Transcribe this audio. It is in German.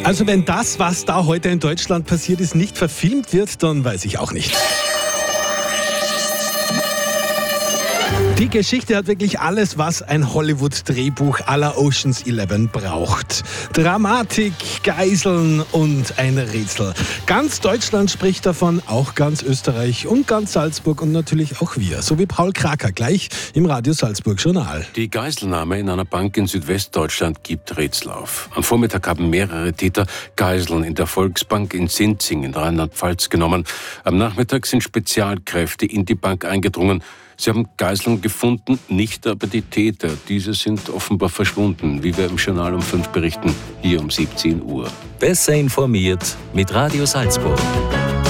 Also wenn das, was da heute in Deutschland passiert ist, nicht verfilmt wird, dann weiß ich auch nicht. Die Geschichte hat wirklich alles, was ein Hollywood-Drehbuch à la Ocean's 11 braucht. Dramatik, Geiseln und ein Rätsel. Ganz Deutschland spricht davon, auch ganz Österreich und ganz Salzburg und natürlich auch wir. So wie Paul Kraker gleich im Radio Salzburg Journal. Die Geiselnahme in einer Bank in Südwestdeutschland gibt Rätsel auf. Am Vormittag haben mehrere Täter Geiseln in der Volksbank in Sinzing in Rheinland-Pfalz genommen. Am Nachmittag sind Spezialkräfte in die Bank eingedrungen. Sie haben Geiseln gefunden, nicht aber die Täter. Diese sind offenbar verschwunden, wie wir im Journal um 5 berichten, hier um 17 Uhr. Besser informiert mit Radio Salzburg.